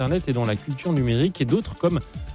Internet et dans la culture numérique, et d'autres comme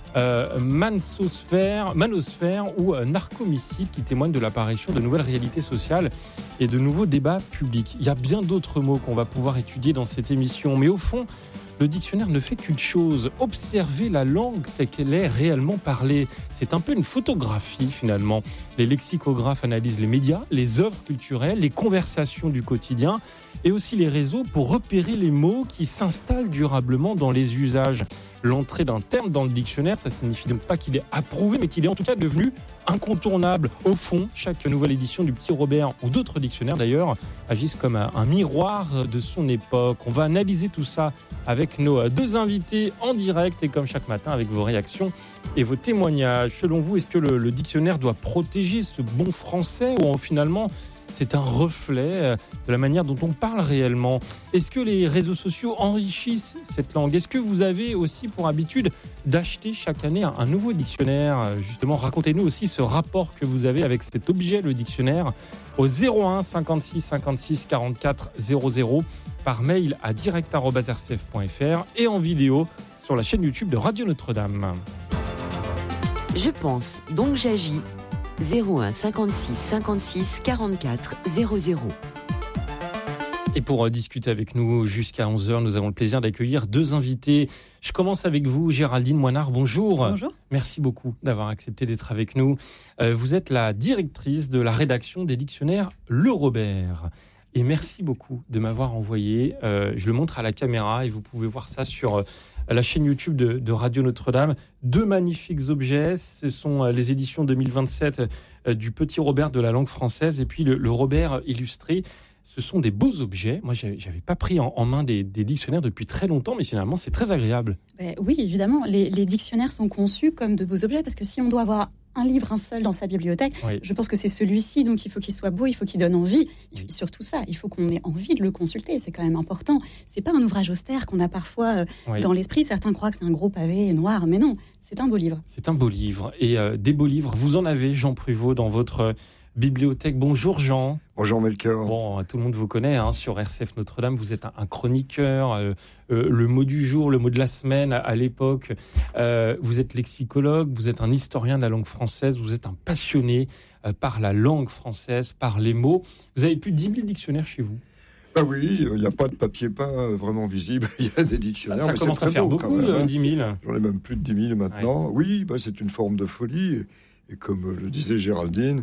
Manosphère ou Narcomicide, qui témoignent de l'apparition de nouvelles réalités sociales et de nouveaux débats publics. Il y a bien d'autres mots qu'on va pouvoir étudier dans cette émission, mais au fond, le dictionnaire ne fait qu'une chose, observer la langue telle qu'elle est réellement parlée. C'est un peu une photographie finalement. Les lexicographes analysent les médias, les œuvres culturelles, les conversations du quotidien et aussi les réseaux pour repérer les mots qui s'installent durablement dans les usages. L'entrée d'un terme dans le dictionnaire, ça ne signifie donc pas qu'il est approuvé, mais qu'il est en tout cas devenu incontournable. Au fond, chaque nouvelle édition du Petit Robert, ou d'autres dictionnaires d'ailleurs, agissent comme un miroir de son époque. On va analyser tout ça avec nos deux invités en direct et comme chaque matin avec vos réactions et vos témoignages. Selon vous, est-ce que le dictionnaire doit protéger ce bon français ou finalement c'est un reflet de la manière dont on parle réellement? Est-ce que les réseaux sociaux enrichissent cette langue? Est-ce que vous avez aussi pour habitude d'acheter chaque année un nouveau dictionnaire? Justement, racontez-nous aussi ce rapport que vous avez avec cet objet, le dictionnaire, au 01 56 56 44 00, par mail à direct@rcf.fr et en vidéo sur la chaîne YouTube de Radio Notre-Dame. Je pense, donc j'agis. 01 56 56 44 00. Et pour discuter avec nous jusqu'à 11h, nous avons le plaisir d'accueillir deux invités. Je commence avec vous, Géraldine Moinard. Bonjour. Bonjour. Merci beaucoup d'avoir accepté d'être avec nous. Vous êtes la directrice de la rédaction des dictionnaires Le Robert. Et merci beaucoup de m'avoir envoyé. Je le montre à la caméra et vous pouvez voir ça sur la chaîne YouTube de Radio Notre-Dame. Deux magnifiques objets. Ce sont les éditions 2027 du Petit Robert de la langue française et puis le Robert illustré. Ce sont des beaux objets. Moi, je n'avais pas pris en main des dictionnaires depuis très longtemps, mais finalement, c'est très agréable. Oui, évidemment. Les dictionnaires sont conçus comme de beaux objets parce que si on doit avoir un livre, un seul dans sa bibliothèque, oui. Je pense que c'est celui-ci, donc il faut qu'il soit beau, il faut qu'il donne envie. Oui. Surtout ça, il faut qu'on ait envie de le consulter, c'est quand même important. C'est pas un ouvrage austère qu'on a parfois dans l'esprit. Certains croient que c'est un gros pavé noir, mais non, c'est un beau livre. C'est un beau livre. Et des beaux livres, vous en avez, Jean Pruvot, dans votre bibliothèque. Bonjour Jean. Bonjour Melchior. Bon, tout le monde vous connaît sur RCF Notre-Dame. Vous êtes un chroniqueur. Le mot du jour, le mot de la semaine à l'époque. Vous êtes lexicologue, vous êtes un historien de la langue française. Vous êtes un passionné par la langue française, par les mots. Vous avez plus de 10 000 dictionnaires chez vous. Bah oui, il n'y a pas de papier peint vraiment visible. Il y a des dictionnaires. Ça commence à faire beaucoup, 10 000. J'en ai même plus de 10 000 maintenant. Oui, c'est une forme de folie. Et comme le disait Géraldine,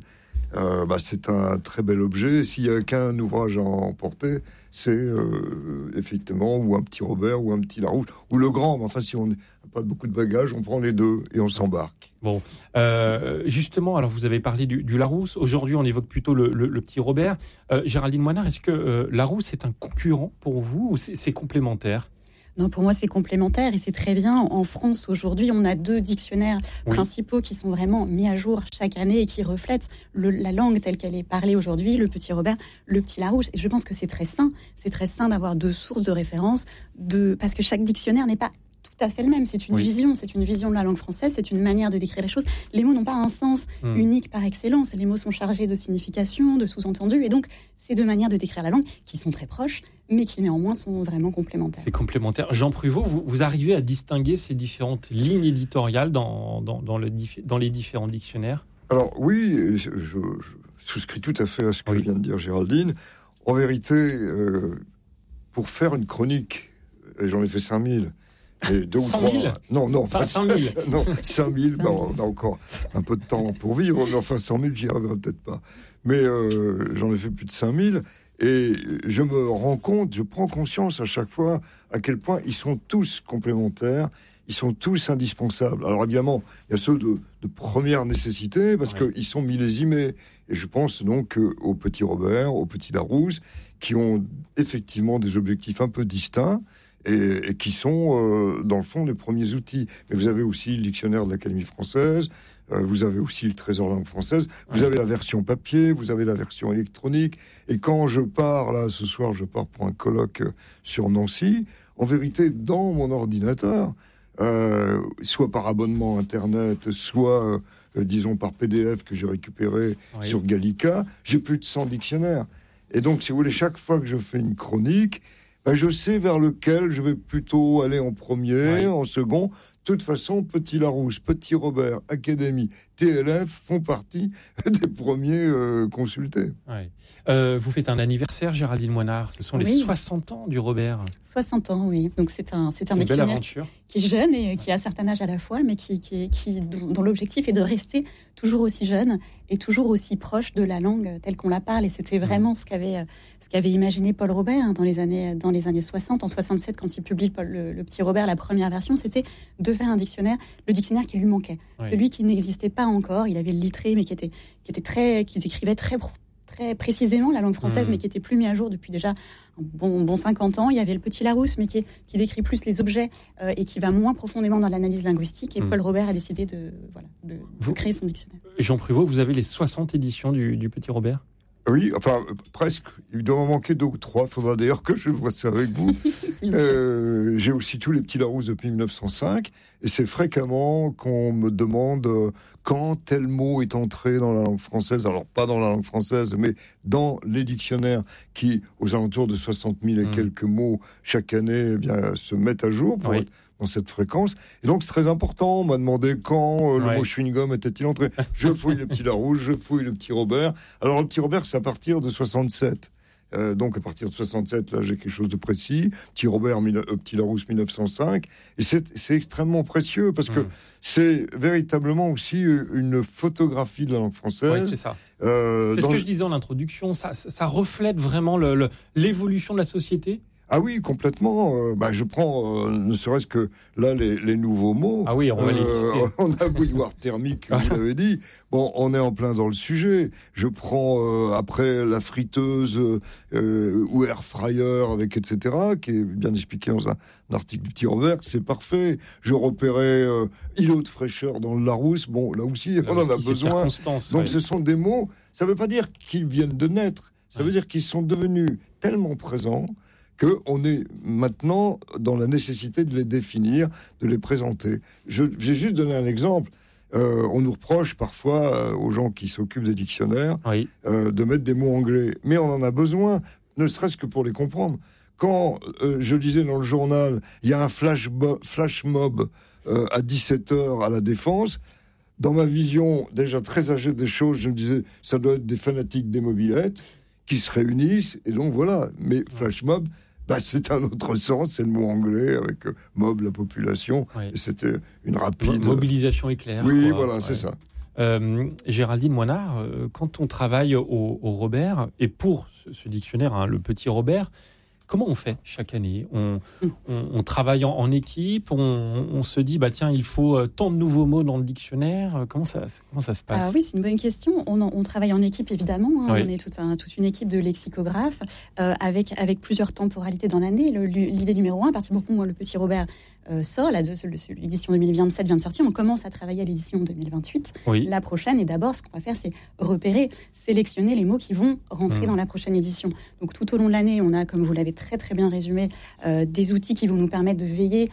c'est un très bel objet. S'il n'y a qu'un ouvrage à emporter, c'est effectivement ou un petit Robert ou un petit Larousse ou le grand. Mais enfin, si on n'a pas beaucoup de bagages, on prend les deux et on s'embarque. Bon, justement, alors vous avez parlé du Larousse. Aujourd'hui, on évoque plutôt le petit Robert. Géraldine Moinard, est-ce que Larousse est un concurrent pour vous ou c'est complémentaire ? Non, pour moi, c'est complémentaire et c'est très bien. En France, aujourd'hui, on a 2 dictionnaires principaux qui sont vraiment mis à jour chaque année et qui reflètent la langue telle qu'elle est parlée aujourd'hui, le Petit Robert, le Petit Larousse. Et je pense que c'est très sain. C'est très sain d'avoir 2 sources de référence, parce que chaque dictionnaire n'est pas tout à fait le même. C'est une vision de la langue française, c'est une manière de décrire les choses. Les mots n'ont pas un sens unique par excellence. Les mots sont chargés de signification, de sous-entendus. Et donc, c'est 2 manières de décrire la langue qui sont très proches, mais qui néanmoins sont vraiment complémentaires. C'est complémentaire. Jean Pruvot, vous arrivez à distinguer ces différentes lignes éditoriales dans les différents dictionnaires ? Alors oui, je souscris tout à fait à ce que vient de dire Géraldine. En vérité, pour faire une chronique, et j'en ai fait 5000, et 2 ou 3... 000 Non, 5 000. Non, 5 000, on a encore un peu de temps pour vivre, mais enfin 100 000, j'y arriverai peut-être pas. Mais j'en ai fait plus de 5 000, et je me rends compte, je prends conscience à chaque fois à quel point ils sont tous complémentaires, ils sont tous indispensables. Alors évidemment, il y a ceux de première nécessité, parce qu'ils sont millésimés. Et je pense donc au Petit Robert, au Petit Larousse, qui ont effectivement des objectifs un peu distincts, et qui sont, dans le fond, les premiers outils. Mais vous avez aussi le dictionnaire de l'Académie française, vous avez aussi le Trésor de la langue française, vous avez la version papier, vous avez la version électronique. Et quand je pars, là, ce soir, je pars pour un colloque sur Nancy, en vérité, dans mon ordinateur, soit par abonnement Internet, soit, disons, par PDF que j'ai récupéré sur Gallica, j'ai plus de 100 dictionnaires. Et donc, si vous voulez, chaque fois que je fais une chronique, je sais vers lequel je vais plutôt aller en premier, en second. De toute façon, Petit Larousse, Petit Robert, Académie, TLF font partie des premiers consultés. Vous faites un anniversaire, Géraldine Moinard. Ce sont les 60 ans du Robert. 60 ans, oui. Donc c'est un une belle aventure. Qui est jeune et qui a un certain âge à la fois, mais dont l'objectif est de rester toujours aussi jeune et toujours aussi proche de la langue telle qu'on la parle. Et c'était vraiment ce qu'avait imaginé Paul Robert dans les années 60. En 67, quand il publie le Petit Robert, la première version, c'était de faire un dictionnaire, le dictionnaire qui lui manquait. Celui qui n'existait pas encore. Il avait le lettré, mais qui écrivait très précisément la langue française, mais qui était plus mis à jour depuis déjà un bon 50 ans. Il y avait le Petit Larousse, mais qui décrit plus les objets et qui va moins profondément dans l'analyse linguistique. Et Paul Robert a décidé de créer son dictionnaire. Jean Pruvot, vous avez les 60 éditions du Petit Robert ? Oui, enfin, presque. Il doit en manquer 2 ou 3. Il faudra d'ailleurs que je vois ça avec vous. J'ai aussi tous les Petits Larousse depuis 1905. Et c'est fréquemment qu'on me demande quand tel mot est entré dans la langue française. Alors, pas dans la langue française, mais dans les dictionnaires qui, aux alentours de 60 000 et quelques mots chaque année, se mettent à jour pour être dans cette fréquence. Et donc, c'est très important. On m'a demandé quand le mot chewing-gum était-il entré. Je fouille le Petit Larousse, je fouille le Petit Robert. Alors, le Petit Robert, c'est à partir de 67. Donc, à partir de 67, là, j'ai quelque chose de précis. Petit Robert, Petit Larousse, 1905. Et c'est extrêmement précieux parce que c'est véritablement aussi une photographie de la langue française. Oui, c'est ça. C'est ce que je disais en introduction. Ça reflète vraiment l'évolution de la société. Ah oui, complètement. Je prends ne serait-ce que là les nouveaux mots. Ah oui, on va les lister. On a bouilloire thermique, vous l'avez dit. Bon, on est en plein dans le sujet. Je prends après la friteuse ou air fryer avec etc., qui est bien expliqué dans un article du Petit Robert. C'est parfait. Je repérais îlot de fraîcheur dans le Larousse. Bon, là aussi, on en a besoin. Donc, ce sont des mots. Ça ne veut pas dire qu'ils viennent de naître. Ça veut dire qu'ils sont devenus tellement présents qu'on est maintenant dans la nécessité de les définir, de les présenter. J'ai juste donné un exemple. On nous reproche parfois aux gens qui s'occupent des dictionnaires de mettre des mots anglais. Mais on en a besoin, ne serait-ce que pour les comprendre. Quand je lisais dans le journal, il y a un flash mob à 17h à la Défense, dans ma vision déjà très âgée des choses, je me disais, ça doit être des fanatiques des mobylettes qui se réunissent, et donc voilà. Mais flash mob, c'est un autre sens, c'est le mot anglais, avec mob, la population, et c'était une rapide... Mobilisation éclair. Oui, voilà, c'est ça. Géraldine Moinard, quand on travaille au Robert, et pour ce dictionnaire, le Petit Robert, comment on fait chaque année ? On travaille en équipe, on se dit, tiens, il faut tant de nouveaux mots dans le dictionnaire. Comment ça se passe ? Oui, c'est une bonne question. On travaille en équipe, évidemment. On est toute une équipe de lexicographes avec plusieurs temporalités dans l'année. L'idée numéro 1, à partir du moment où le Petit Robert sort, l'édition 2027 vient de sortir, on commence à travailler à l'édition 2028. La prochaine, et d'abord, ce qu'on va faire, c'est repérer, sélectionner les mots qui vont rentrer dans la prochaine édition. Donc tout au long de l'année, on a, comme vous l'avez très très bien résumé, des outils qui vont nous permettre de veiller,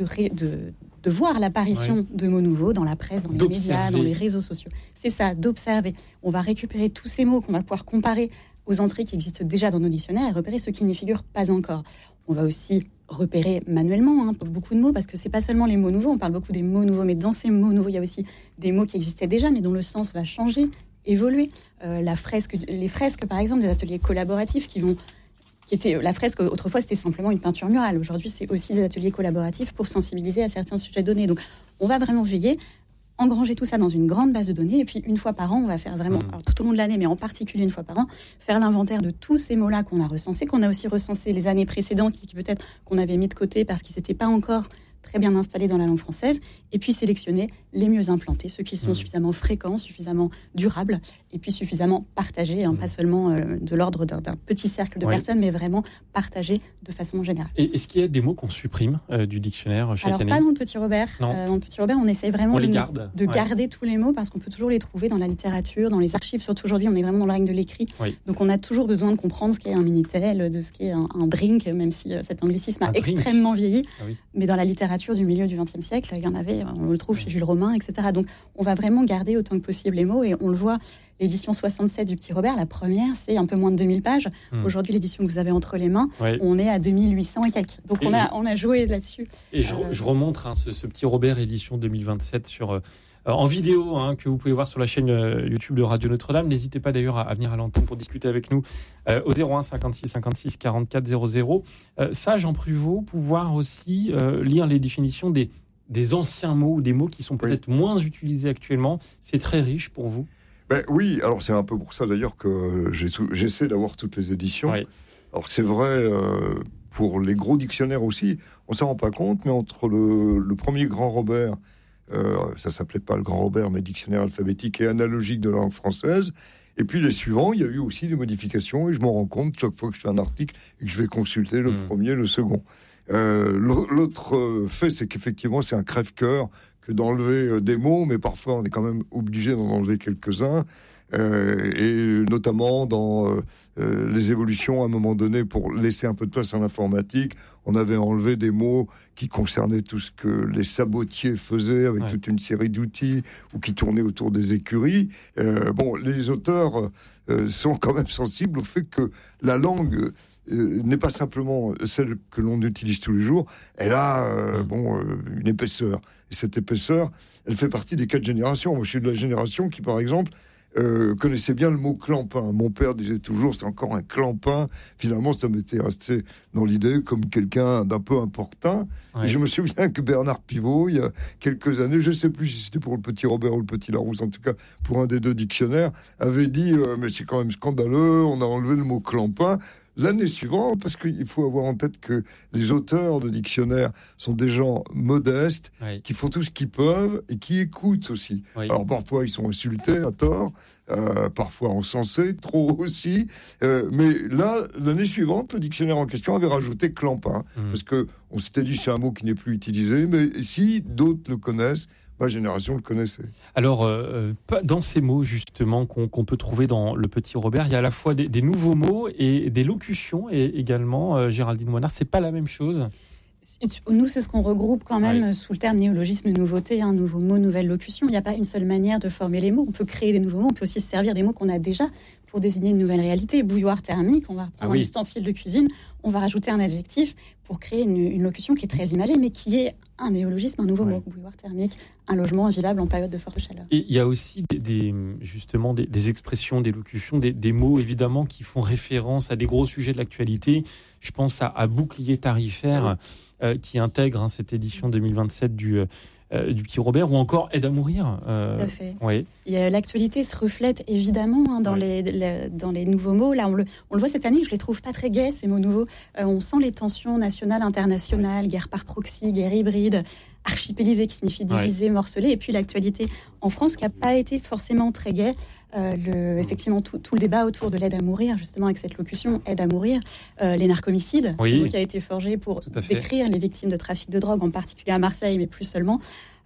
de voir l'apparition de mots nouveaux dans la presse, dans les médias, dans les réseaux sociaux. C'est ça, d'observer. On va récupérer tous ces mots qu'on va pouvoir comparer aux entrées qui existent déjà dans nos dictionnaires et repérer ceux qui n'y figurent pas encore. On va aussi repérer manuellement beaucoup de mots, parce que c'est pas seulement les mots nouveaux, on parle beaucoup des mots nouveaux, mais dans ces mots nouveaux, il y a aussi des mots qui existaient déjà, mais dont le sens va changer, évoluer. Les fresques, par exemple, des ateliers collaboratifs la fresque, autrefois, c'était simplement une peinture murale. Aujourd'hui, c'est aussi des ateliers collaboratifs pour sensibiliser à certains sujets donnés. Donc, on va vraiment veiller, engranger tout ça dans une grande base de données, et puis une fois par an, on va faire vraiment, alors tout au long de l'année, mais en particulier une fois par an, faire l'inventaire de tous ces mots-là qu'on a recensés, qu'on a aussi recensés les années précédentes, qui peut-être qu'on avait mis de côté parce qu'ils n'étaient pas encore très bien installés dans la langue française, et puis sélectionner les mieux implantés, ceux qui sont suffisamment fréquents, suffisamment durables, et puis suffisamment partagés, pas seulement de l'ordre d'un petit cercle de personnes, mais vraiment partagés de façon générale. Et est-ce qu'il y a des mots qu'on supprime du dictionnaire chaque année ? Alors, pas dans le Petit Robert. Dans le Petit Robert, on essaie vraiment de garder tous les mots, parce qu'on peut toujours les trouver dans la littérature, dans les archives. Surtout aujourd'hui, on est vraiment dans le règne de l'écrit. Donc, on a toujours besoin de comprendre ce qu'est un Minitel, de ce qu'est un drink, même si cet anglicisme a extrêmement vieilli. Mais dans la littérature, littérature du milieu du XXe siècle, il y en avait, on le trouve chez Jules Romain, etc. Donc, on va vraiment garder autant que possible les mots, et on le voit, l'édition 67 du Petit Robert, la première, c'est un peu moins de 2000 pages. Aujourd'hui, l'édition que vous avez entre les mains, on est à 2800 et quelques. Donc, on a joué là-dessus. Et je remonte ce Petit Robert édition 2027 en vidéo, que vous pouvez voir sur la chaîne YouTube de Radio Notre-Dame. N'hésitez pas d'ailleurs à venir à l'antenne pour discuter avec nous au 01 56 56 44 00. Ça, Jean Pruvot, pouvoir aussi lire les définitions des anciens mots ou des mots qui sont peut-être moins utilisés actuellement, c'est très riche pour vous? Oui, alors c'est un peu pour ça d'ailleurs que j'essaie d'avoir toutes les éditions. Oui. Alors c'est vrai, pour les gros dictionnaires aussi, on ne s'en rend pas compte, mais entre le premier Grand Robert, ça s'appelait pas le Grand Robert, mais dictionnaire alphabétique et analogique de la langue française, et puis les suivants, il y a eu aussi des modifications, et je m'en rends compte chaque fois que je fais un article et que je vais consulter le premier, le second. L'autre fait, c'est qu'effectivement, c'est un crève-cœur que d'enlever des mots, mais parfois on est quand même obligé d'en enlever quelques-uns, et notamment dans les évolutions, à un moment donné, pour laisser un peu de place à l'informatique, on avait enlevé des mots qui concernaient tout ce que les sabotiers faisaient avec toute une série d'outils, ou qui tournaient autour des écuries. Les auteurs sont quand même sensibles au fait que la langue n'est pas simplement celle que l'on utilise tous les jours, elle a une épaisseur. Et cette épaisseur, elle fait partie des 4 générations. Moi, je suis de la génération qui, par exemple, connaissait bien le mot clampin. Mon père disait toujours, c'est encore un clampin. Finalement, ça m'était resté dans l'idée comme quelqu'un d'un peu importun. Et je me souviens que Bernard Pivot, il y a quelques années, je ne sais plus si c'était pour le Petit Robert ou le Petit Larousse, en tout cas pour un des 2 dictionnaires, avait dit mais c'est quand même scandaleux, on a enlevé le mot clampin. L'année suivante, parce qu'il faut avoir en tête que les auteurs de dictionnaires sont des gens modestes, qui font tout ce qu'ils peuvent et qui écoutent aussi. Alors parfois ils sont insultés à tort, parfois encensés, trop aussi. Mais là, l'année suivante, le dictionnaire en question avait rajouté clampin, parce que on s'était dit c'est un mot qui n'est plus utilisé, mais si d'autres le connaissent, ma génération le connaissait. Alors, dans ces mots, justement, qu'on peut trouver dans le Petit Robert, il y a à la fois des nouveaux mots et des locutions, et également, Géraldine Moinard, c'est pas la même chose? Nous, c'est ce qu'on regroupe quand même sous le terme néologisme, nouveauté, nouveau mot, nouvelle locution. Il n'y a pas une seule manière de former les mots. On peut créer des nouveaux mots, on peut aussi se servir des mots qu'on a déjà pour désigner une nouvelle réalité. Bouilloire thermique, on va reprendre un ustensile de cuisine, on va rajouter un adjectif pour créer une locution qui est très imagée, mais qui est un néologisme, un nouveau mot. Bouilloire thermique, un logement vivable en période de forte chaleur. Et il y a aussi justement des expressions, des locutions, des mots évidemment qui font référence à des gros sujets de l'actualité. Je pense à bouclier tarifaire qui intègre cette édition 2027 du Petit Robert, ou encore Aide à mourir. Tout à fait. L'actualité se reflète évidemment dans les nouveaux mots. Là, on le voit cette année, je les trouve pas très gais, ces mots nouveaux. On sent les tensions nationales, internationales, guerre par proxy, guerre hybride, archipélisé qui signifie divisé, morcelé, et puis l'actualité en France qui n'a pas été forcément très gaie. Effectivement, tout le débat autour de l'aide à mourir, justement avec cette locution aide à mourir, les narcomicides, qui a été forgé pour décrire les victimes de trafic de drogue, en particulier à Marseille, mais plus seulement.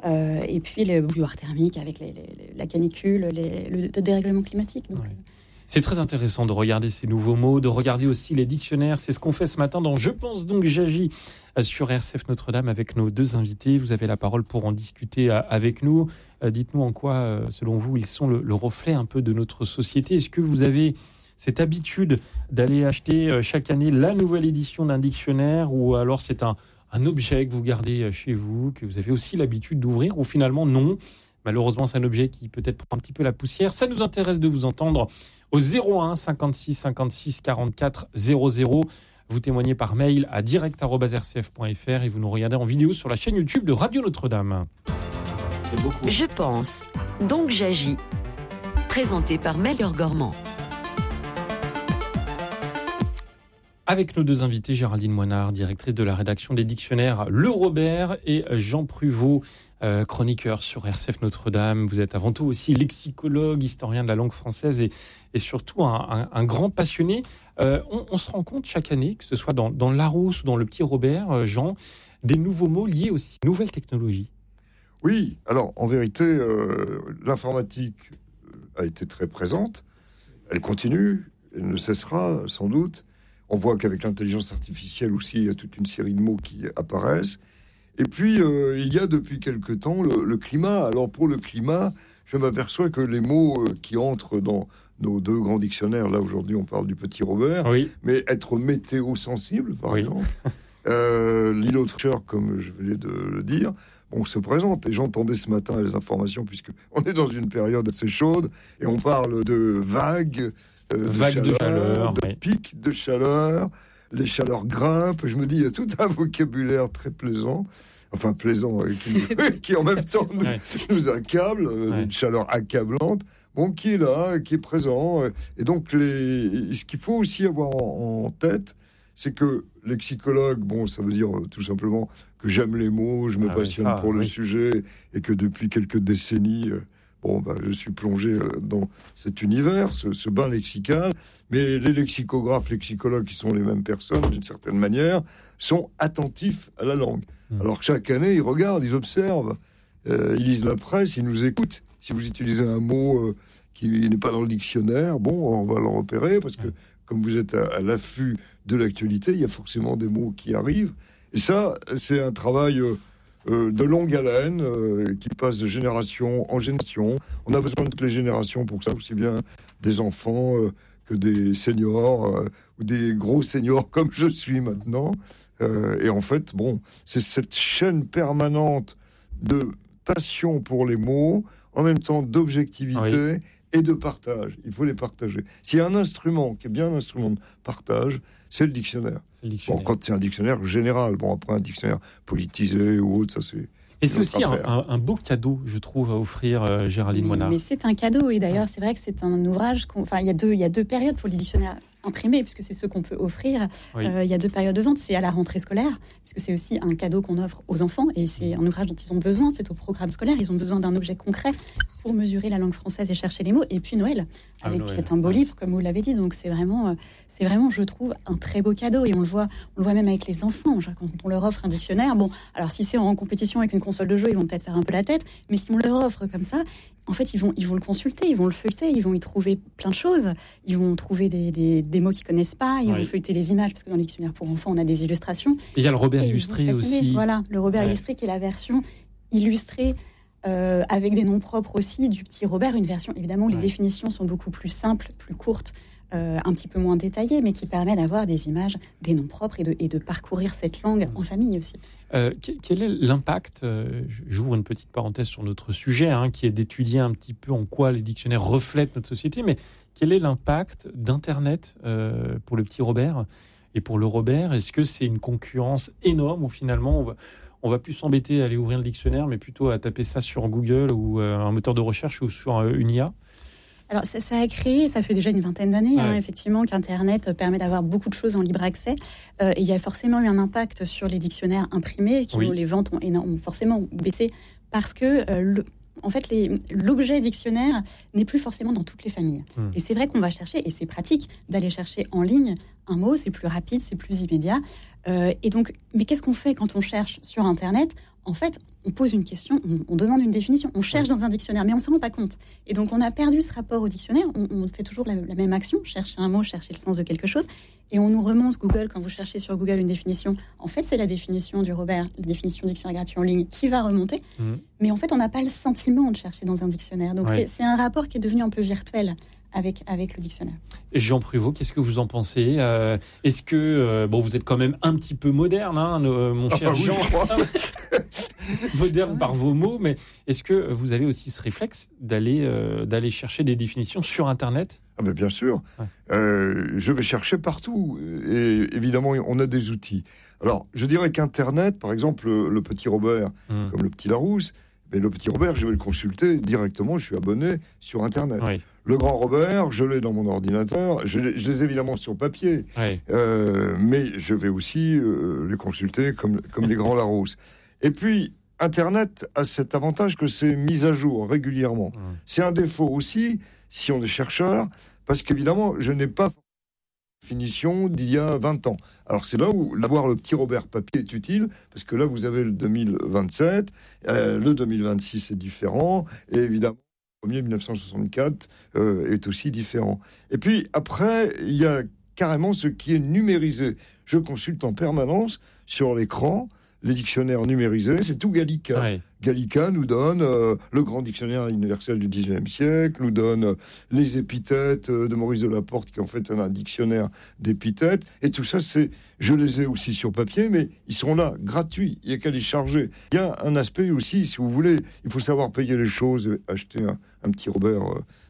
Et puis le bouilloire thermique avec la canicule, le dérèglement climatique. Donc, c'est très intéressant de regarder ces nouveaux mots, de regarder aussi les dictionnaires. C'est ce qu'on fait ce matin dans Je pense donc j'agis sur RCF Notre-Dame avec nos 2 invités. Vous avez la parole pour en discuter avec nous. Dites-nous en quoi, selon vous, ils sont le reflet un peu de notre société. Est-ce que vous avez cette habitude d'aller acheter chaque année la nouvelle édition d'un dictionnaire, ou alors c'est un objet que vous gardez chez vous, que vous avez aussi l'habitude d'ouvrir, ou finalement non? Malheureusement, c'est un objet qui peut-être prend un petit peu la poussière. Ça nous intéresse de vous entendre au 01 56 56 44 00. Vous témoignez par mail à direct@rcf.fr et vous nous regardez en vidéo sur la chaîne YouTube de Radio Notre-Dame. Je pense, donc j'agis. Présenté par Melchior Gormand. Avec nos 2 invités, Géraldine Moinard, directrice de la rédaction des dictionnaires Le Robert, et Jean Pruvot, chroniqueur sur RCF Notre-Dame. Vous êtes avant tout aussi lexicologue, historien de la langue française et surtout un grand passionné. On se rend compte chaque année, que ce soit dans Larousse ou dans le Petit Robert, Jean, des nouveaux mots liés aussi aux nouvelles technologies. Oui, alors en vérité, l'informatique a été très présente. Elle continue, elle ne cessera sans doute. On voit qu'avec l'intelligence artificielle aussi, il y a toute une série de mots qui apparaissent. Et puis, il y a depuis quelque temps le climat. Alors, pour le climat, je m'aperçois que les mots qui entrent dans nos deux grands dictionnaires, là, aujourd'hui, on parle du Petit Robert, mais être météo-sensible, par exemple, l'îlotreur, comme je venais de le dire, on se présente. Et j'entendais ce matin les informations, puisqu'on est dans une période assez chaude, et on parle de vagues de chaleur, de pics de chaleur. Les chaleurs grimpent. Je me dis, il y a tout un vocabulaire très plaisant. Enfin, plaisant, qui en même temps nous accable, une chaleur accablante, qui est là, qui est présent. Et donc, ce qu'il faut aussi avoir en tête, c'est que lexicologue, ça veut dire tout simplement que j'aime les mots, je me passionne pour le sujet, et que depuis quelques décennies, je suis plongé dans cet univers, ce bain lexical. Mais les lexicographes, lexicologues, qui sont les mêmes personnes, d'une certaine manière, sont attentifs à la langue. Alors, chaque année, ils regardent, ils observent, ils lisent la presse, ils nous écoutent. Si vous utilisez un mot qui n'est pas dans le dictionnaire, on va le repérer, parce que comme vous êtes à l'affût de l'actualité, il y a forcément des mots qui arrivent. Et ça, c'est un travail de longue haleine qui passe de génération en génération. On a besoin de toutes les générations pour ça, aussi bien des enfants que des seniors ou des gros seniors comme je suis maintenant. Et en fait, c'est cette chaîne permanente de passion pour les mots, en même temps d'objectivité et de partage. Il faut les partager. S'il y a un instrument qui est bien un instrument de partage, c'est le dictionnaire. Quand c'est un dictionnaire général, après un dictionnaire politisé ou autre, ça c'est... Et c'est aussi un beau cadeau, je trouve, à offrir, Géraldine Moinard. Mais c'est un cadeau, et d'ailleurs, c'est vrai que c'est un ouvrage... il y a deux périodes pour les dictionnaires imprimés, puisque c'est ceux qu'on peut offrir. Il y a deux périodes de vente. C'est à la rentrée scolaire, puisque c'est aussi un cadeau qu'on offre aux enfants, et c'est un ouvrage dont ils ont besoin. C'est au programme scolaire. Ils ont besoin d'un objet concret pour mesurer la langue française et chercher les mots. Et puis Noël, c'est un beau livre, comme vous l'avez dit. Donc c'est vraiment, je trouve, un très beau cadeau. Et on le voit même avec les enfants. Quand on leur offre un dictionnaire, alors si c'est en compétition avec une console de jeu, ils vont peut-être faire un peu la tête. Mais si on leur offre comme ça, en fait, ils vont le consulter, ils vont le feuilleter, ils vont y trouver plein de choses. Ils vont trouver des mots qu'ils connaissent pas. Ils vont feuilleter les images, parce que dans le dictionnaire pour enfants, on a des illustrations. Et il y a le Robert illustré aussi. Voilà, le Robert illustré, qui est la version illustrée avec des noms propres aussi du Petit Robert, une version évidemment où les définitions sont beaucoup plus simples, plus courtes, un petit peu moins détaillées, mais qui permet d'avoir des images, des noms propres et de parcourir cette langue en famille aussi. Quel est l'impact, j'ouvre une petite parenthèse sur notre sujet, qui est d'étudier un petit peu en quoi les dictionnaires reflètent notre société, mais quel est l'impact d'Internet pour le Petit Robert et pour le Robert? Est-ce que c'est une concurrence énorme, où finalement on va plus s'embêter à aller ouvrir le dictionnaire, mais plutôt à taper ça sur Google ou un moteur de recherche ou sur une IA? Alors, ça a créé, ça fait déjà une vingtaine d'années, effectivement, qu'Internet permet d'avoir beaucoup de choses en libre accès. Et il y a forcément eu un impact sur les dictionnaires imprimés, les ventes ont forcément baissé, parce que l'objet dictionnaire n'est plus forcément dans toutes les familles. Et c'est vrai qu'on va chercher, et c'est pratique d'aller chercher en ligne un mot, c'est plus rapide, c'est plus immédiat. Et donc, mais qu'est-ce qu'on fait quand on cherche sur Internet ? En fait, on pose une question, on demande une définition, on cherche dans un dictionnaire, mais on ne se rend pas compte. Et donc, on a perdu ce rapport au dictionnaire. On fait toujours la même action, chercher un mot, chercher le sens de quelque chose. Et on nous remonte Google, quand vous cherchez sur Google une définition. En fait, c'est la définition du Robert, la définition du dictionnaire gratuit en ligne, qui va remonter. Mais en fait, on n'a pas le sentiment de chercher dans un dictionnaire. Donc, c'est un rapport qui est devenu un peu virtuel avec le dictionnaire. Jean Pruvot, qu'est-ce que vous en pensez ? Est-ce que, vous êtes quand même un petit peu moderne, mon cher Jean, moderne par vos mots, mais est-ce que vous avez aussi ce réflexe d'aller chercher des définitions sur Internet ? Mais bien sûr, je vais chercher partout, et évidemment, on a des outils. Alors, je dirais qu'Internet, par exemple, le Petit Robert, comme le Petit Larousse, mais le Petit Robert, je vais le consulter directement, je suis abonné sur Internet. Le Grand Robert, je l'ai dans mon ordinateur, je les ai évidemment sur papier, mais je vais aussi les consulter comme les Grands Larousse. Et puis, Internet a cet avantage que c'est mis à jour régulièrement. C'est un défaut aussi, si on est chercheur, parce qu'évidemment, je n'ai pas définition d'il y a 20 ans. Alors c'est là où d'avoir le Petit Robert papier est utile, parce que là vous avez le 2027, le 2026 est différent, et évidemment le premier 1964 est aussi différent. Et puis après, il y a carrément ce qui est numérisé. Je consulte en permanence sur l'écran les dictionnaires numérisés, c'est tout Gallica. Ouais. Gallica nous donne le grand dictionnaire universel du XIXe siècle, nous donne les épithètes de Maurice Delaporte, qui en fait un dictionnaire d'épithètes. Et tout ça, je les ai aussi sur papier, mais ils sont là, gratuits. Il n'y a qu'à les charger. Il y a un aspect aussi, si vous voulez, il faut savoir payer les choses, acheter un petit Robert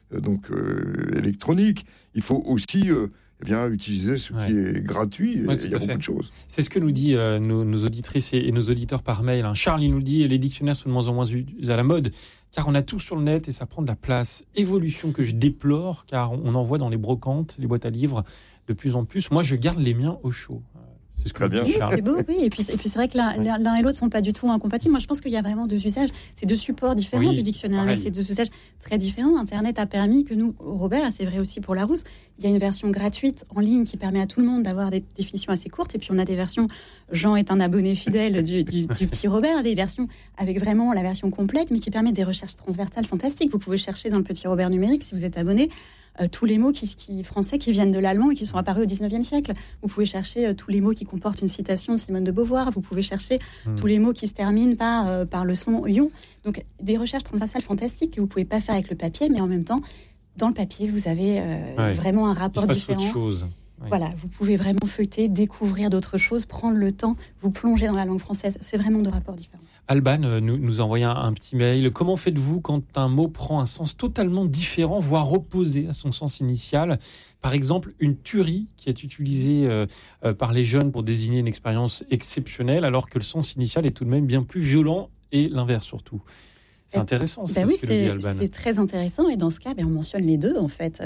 électronique. Il faut aussi utiliser ce qui est gratuit. Ouais, il y a beaucoup de choses. C'est ce que nous dit nos auditrices et nos auditeurs par mail. Charles, il nous dit les dictionnaires sont de moins en moins à la mode, car on a tout sur le net et ça prend de la place. Évolution que je déplore, car on en voit dans les brocantes, les boîtes à livres, de plus en plus. Moi, je garde les miens au chaud. C'est ce que bien. Oui, c'est beau, oui. Et puis c'est vrai que l'un et l'autre ne sont pas du tout incompatibles. Moi, je pense qu'il y a vraiment deux usages. C'est deux supports différents du dictionnaire. Mais c'est deux usages très différents. Internet a permis que nous, Robert, et c'est vrai aussi pour Larousse, il y a une version gratuite en ligne qui permet à tout le monde d'avoir des définitions assez courtes. Et puis, on a des versions, Jean est un abonné fidèle du petit Robert, des versions avec vraiment la version complète, mais qui permet des recherches transversales fantastiques. Vous pouvez chercher dans le petit Robert numérique, si vous êtes abonné, tous les mots français qui viennent de l'allemand et qui sont apparus au XIXe siècle. Vous pouvez chercher tous les mots qui comportent une citation de Simone de Beauvoir. Vous pouvez chercher tous les mots qui se terminent par le son ion. Donc, des recherches transversales fantastiques que vous ne pouvez pas faire avec le papier, mais en même temps, dans le papier, vous avez vraiment un rapport différent. Autre chose. Oui. Voilà, vous pouvez vraiment feuilleter, découvrir d'autres choses, prendre le temps, vous plonger dans la langue française. C'est vraiment deux rapports différents. Alban nous envoie un petit mail. Comment faites-vous quand un mot prend un sens totalement différent, voire opposé à son sens initial ? Par exemple, une tuerie qui est utilisée par les jeunes pour désigner une expérience exceptionnelle, alors que le sens initial est tout de même bien plus violent, et l'inverse surtout. C'est intéressant, ce que dit Alban. C'est très intéressant, et dans ce cas, on mentionne les deux, en fait.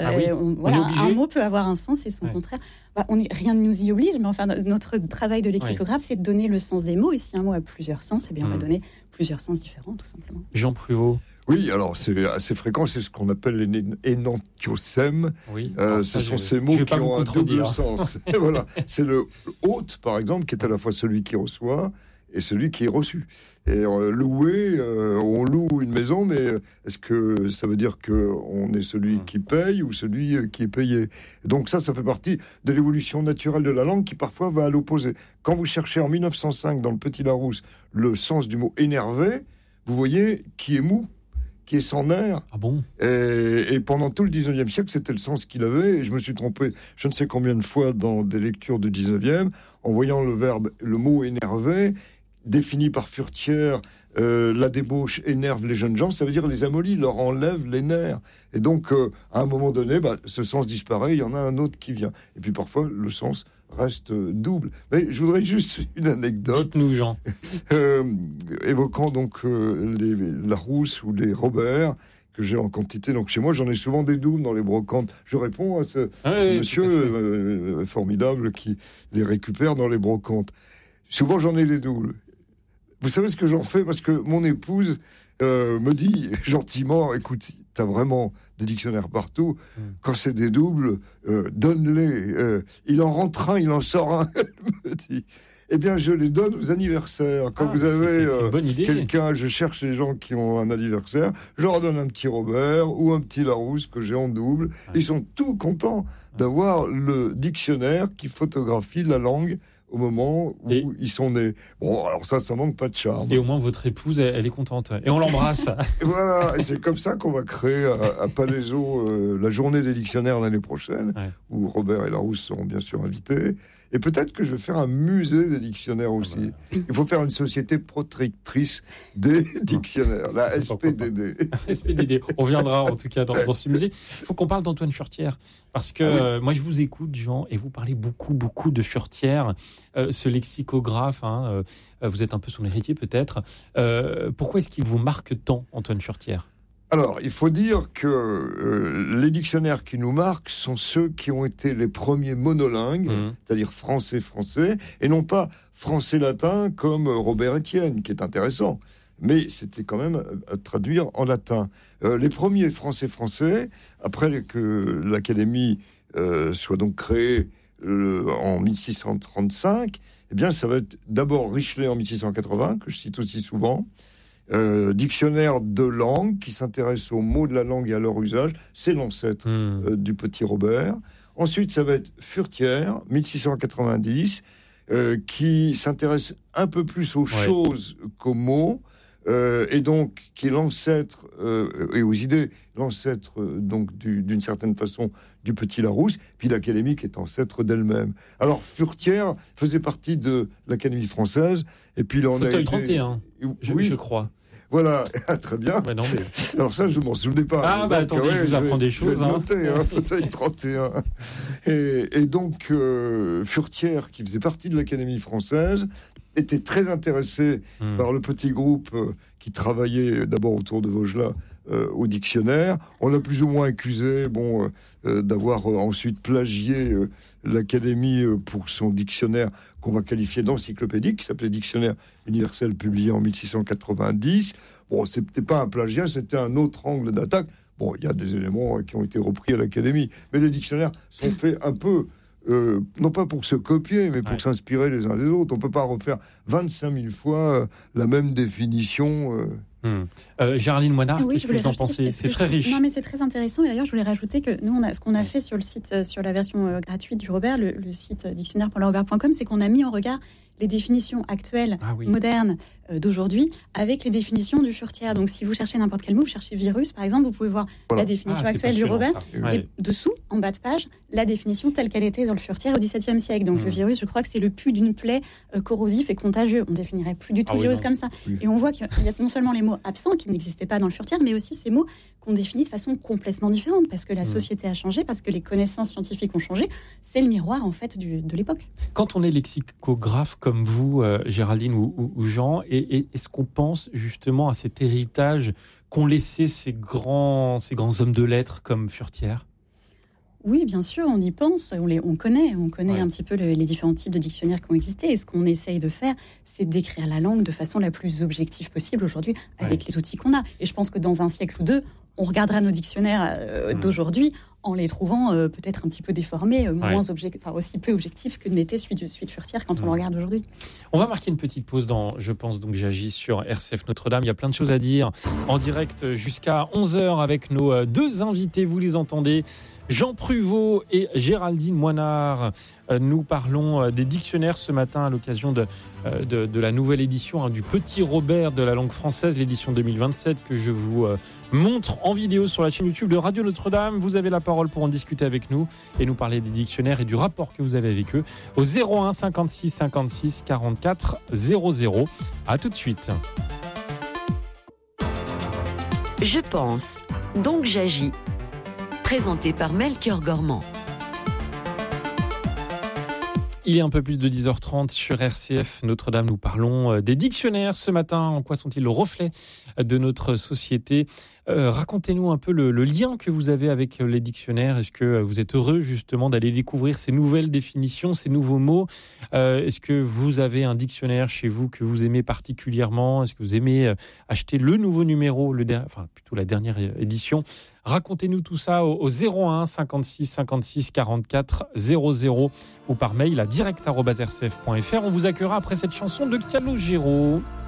Un mot peut avoir un sens et son contraire. Rien ne nous y oblige, mais enfin, notre travail de lexicographe, c'est de donner le sens des mots, et si un mot a plusieurs sens, on va donner plusieurs sens différents, tout simplement. Jean Pruvot. Oui, alors c'est assez fréquent, c'est ce qu'on appelle les énantiosèmes. Oui. Ce sont ces mots qui ont un double sens. Et voilà, c'est le hôte, par exemple, qui est à la fois celui qui reçoit et celui qui est reçu. Et louer, on loue une maison, mais est-ce que ça veut dire qu'on est celui qui paye ou celui qui est payé ? Donc ça fait partie de l'évolution naturelle de la langue qui parfois va à l'opposé. Quand vous cherchez en 1905 dans le Petit Larousse le sens du mot énervé, vous voyez qui est mou, qui est sans nerfs. Ah bon ? Et pendant tout le 19e siècle, c'était le sens qu'il avait. Et je me suis trompé je ne sais combien de fois dans des lectures du 19e, en voyant le mot énervé, défini par Furetière, la débauche énerve les jeunes gens, ça veut dire les amollit, leur enlève les nerfs. Et donc, à un moment donné, ce sens disparaît, il y en a un autre qui vient. Et puis parfois, le sens reste double. Mais je voudrais juste une anecdote. Dites-nous, Jean. Évoquant donc les Larousse ou les Robert, que j'ai en quantité. Donc chez moi, j'en ai souvent des doubles dans les brocantes. Je réponds à ce monsieur formidable qui les récupère dans les brocantes. Souvent, j'en ai les doubles. Vous savez ce que j'en fais ? Parce que mon épouse me dit gentiment, écoute, t'as vraiment des dictionnaires partout. Quand c'est des doubles, donne-les. Il en rentre un, il en sort un. Elle me dit. Eh bien, je les donne aux anniversaires. Quand vous avez quelqu'un, je cherche les gens qui ont un anniversaire, je leur donne un petit Robert ou un petit Larousse que j'ai en double. Ils sont tout contents d'avoir le dictionnaire qui photographie la langue au moment où ils sont nés. Bon, alors ça manque pas de charme. Et au moins, votre épouse, elle est contente. Et on l'embrasse. Et voilà, et c'est comme ça qu'on va créer à Palaiseau la journée des dictionnaires l'année prochaine, où Robert et Larousse seront bien sûr invités. Et peut-être que je vais faire un musée des dictionnaires aussi. Il faut faire une société protectrice des dictionnaires, la SPDD. SPDD. On viendra en tout cas dans ce musée. Il faut qu'on parle d'Antoine Furetière. Parce que moi, je vous écoute, Jean, et vous parlez beaucoup de Furetière. Ce lexicographe, vous êtes un peu son héritier peut-être. Pourquoi est-ce qu'il vous marque tant, Antoine Furetière ? Alors, il faut dire que les dictionnaires qui nous marquent sont ceux qui ont été les premiers monolingues, c'est-à-dire français-français, et non pas français-latin comme Robert Estienne, qui est intéressant. Mais c'était quand même à traduire en latin. Les premiers français-français, après que l'Académie soit donc créée en 1635, eh bien, ça va être d'abord Richelet en 1680, que je cite aussi souvent, dictionnaire de langue qui s'intéresse aux mots de la langue et à leur usage. C'est l'ancêtre du petit Robert. Ensuite, ça va être Furetière, 1690, qui s'intéresse un peu plus aux choses qu'aux mots, et donc qui est l'ancêtre, et aux idées, l'ancêtre donc d'une certaine façon du Petit Larousse, puis l'Académie qui est ancêtre d'elle-même. Alors Furetière faisait partie de l'Académie française, et puis là on a été... 31, je crois. Voilà, très bien. Ouais, non, mais... Alors ça, je ne m'en souvenais pas. Ah, bah attendez, je vous apprends des choses. Noté, fauteuil 31. Et donc, Furetière, qui faisait partie de l'Académie française, était très intéressé par le petit groupe qui travaillait d'abord autour de Vaugelas au dictionnaire. On l'a plus ou moins accusé d'avoir ensuite plagié l'Académie pour son dictionnaire qu'on va qualifier d'encyclopédique, qui s'appelait Dictionnaire universel, publié en 1690. Bon, c'était pas un plagiat, c'était un autre angle d'attaque. Bon, il y a des éléments qui ont été repris à l'Académie, mais les dictionnaires sont faits un peu... non pas pour se copier, mais pour s'inspirer les uns des autres. On ne peut pas refaire 25 000 fois la même définition. Géraldine Moinard, qu'est-ce que vous en pensez ? C'est très riche. Non, mais c'est très intéressant. Et d'ailleurs, je voulais rajouter que nous, ce qu'on a fait sur le site, sur la version gratuite du Robert, le site dictionnaire.lerobert.com, c'est qu'on a mis en regard les définitions actuelles, modernes d'aujourd'hui, avec les définitions du Furetière. Donc, si vous cherchez n'importe quel mot, vous cherchez virus, par exemple, vous pouvez voir la définition actuelle du Robert. Et dessous, en bas de page, la définition telle qu'elle était dans le Furetière au XVIIe siècle. Donc, le virus, je crois que c'est le pus d'une plaie corrosif et contagieux. On définirait plus du tout le virus comme ça. Et on voit qu'il y a non seulement les mots absents qui n'existaient pas dans le Furetière, mais aussi ces mots qu'on définit de façon complètement différente, parce que la société a changé, parce que les connaissances scientifiques ont changé. C'est le miroir, en fait, de l'époque. Quand on est lexicographe comme vous, Géraldine ou Jean, et est-ce qu'on pense justement à cet héritage qu'ont laissé ces grands hommes de lettres comme Furetière ? Oui, bien sûr, on y pense, on connaît un petit peu les différents types de dictionnaires qui ont existé. Et ce qu'on essaye de faire, c'est d'écrire la langue de façon la plus objective possible aujourd'hui avec les outils qu'on a. Et je pense que dans un siècle ou deux, on regardera nos dictionnaires d'aujourd'hui en les trouvant peut-être un petit peu déformés, aussi peu objectifs que n'était celui de Furetière quand on le regarde aujourd'hui. On va marquer une petite pause dans Je pense donc j'agis sur RCF Notre-Dame. Il y a plein de choses à dire en direct jusqu'à 11h avec nos deux invités. Vous les entendez, Jean Pruvot et Géraldine Moinard. Nous parlons des dictionnaires ce matin à l'occasion de la nouvelle édition du Petit Robert de la langue française, l'édition 2027 que je vous montre en vidéo sur la chaîne YouTube de Radio Notre-Dame. Vous avez la parole pour en discuter avec nous et nous parler des dictionnaires et du rapport que vous avez avec eux au 01 56 56 44 00. À tout de suite. Je pense, donc j'agis. Présenté par Melchior Gormand. Il est un peu plus de 10h30 sur RCF Notre-Dame. Nous parlons des dictionnaires ce matin. En quoi sont-ils le reflet de notre société ? Racontez-nous un peu le lien que vous avez avec les dictionnaires. Est-ce que vous êtes heureux justement d'aller découvrir ces nouvelles définitions, ces nouveaux mots ? Est-ce que vous avez un dictionnaire chez vous que vous aimez particulièrement ? Est-ce que vous aimez acheter le nouveau numéro, plutôt la dernière édition ? Racontez-nous tout ça au 01 56 56 44 00 ou par mail à direct@rcf.fr. On vous accueillera après cette chanson de Calogero.